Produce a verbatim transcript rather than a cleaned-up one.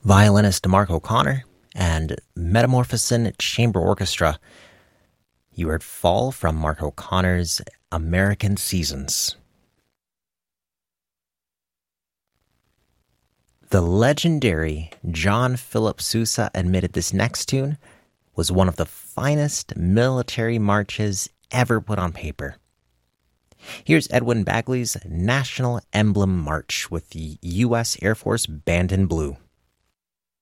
violinist Mark O'Connor, and Metamorphosin Chamber Orchestra. You heard Fall from Mark O'Connor's American Seasons. The legendary John Philip Sousa admitted this next tune was one of the finest military marches ever put on paper. Here's Edwin Bagley's National Emblem March with the U S Air Force Band in Blue.